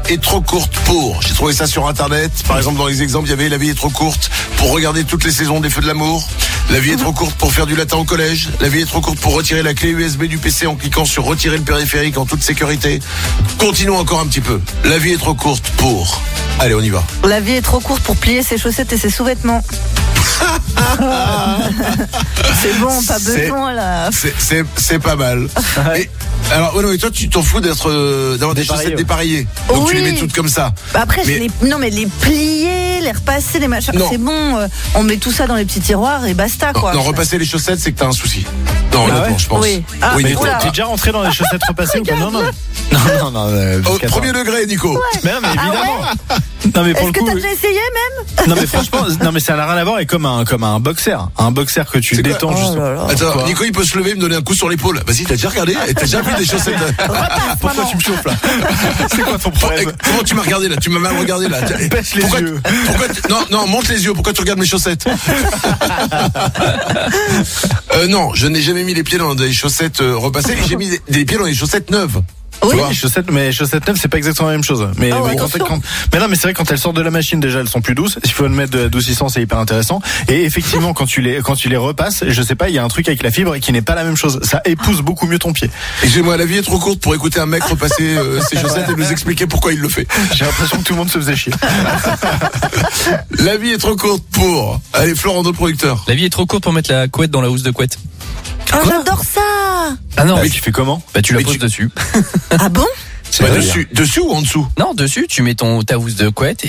est trop courte pour. J'ai trouvé ça sur internet. Par exemple, dans les exemples, il y avait la vie est trop courte pour regarder toutes les saisons des Feux de l'amour. La vie est trop courte pour faire du latin au collège. La vie est trop courte pour retirer la clé USB du PC en cliquant sur retirer le périphérique en toute sécurité. Continuons encore un petit peu. La vie est trop courte pour... Allez, on y va. La vie est trop courte pour plier ses chaussettes et ses sous-vêtements. C'est bon, pas besoin là. C'est pas mal. Et, alors, et toi, tu t'en fous d'avoir des chaussettes dépareillées. Donc tu les mets toutes comme ça. Bah après, mais les plier, les repasser, les machins, c'est bon. On met tout ça dans les petits tiroirs et basta quoi. Non, repasser les chaussettes, c'est que t'as un souci. Non, honnêtement, je pense. Oui. Oui, mais t'es déjà rentré dans les chaussettes repassées ou pas? Non. Au premier degré, Nico. Ouais. Mais non, mais évidemment. Non, mais pour Est-ce que t'as déjà essayé même? Non, mais franchement, ça n'a rien à voir avec comme un boxer. Un boxer que tu détends juste. Attends, Nico, il peut se lever et me donner un coup sur l'épaule. Vas-y, t'as déjà regardé? T'as déjà vu des chaussettes? Pourquoi tu me chauffes là? C'est quoi ton problème? Comment tu m'as regardé là? Tu m'as mal regardé là. Pèse les yeux. Non, monte les yeux. Pourquoi tu regardes mes chaussettes? Non, je n'ai jamais mis les pieds dans des chaussettes repassées. J'ai mis des pieds dans des chaussettes neuves. Oui, les chaussettes neuves, c'est pas exactement la même chose. Mais non, mais c'est vrai, quand elles sortent de la machine, déjà, elles sont plus douces. S'il faut mettre de l'adoucissant, c'est hyper intéressant. Et effectivement, quand tu les repasses, je sais pas, il y a un truc avec la fibre qui n'est pas la même chose. Ça épouse beaucoup mieux ton pied. Excusez-moi, la vie est trop courte pour écouter un mec repasser ses chaussettes et nous expliquer pourquoi il le fait. J'ai l'impression que tout le monde se faisait chier. La vie est trop courte pour... Allez, Florent, notre producteur. La vie est trop courte pour mettre la couette dans la housse de couette. Oh, j'adore ça. Ah non, mais tu fais comment? Bah tu la poses dessus. Ah bon? Dessus ou en dessous? Non, dessus, tu mets ta housse de couette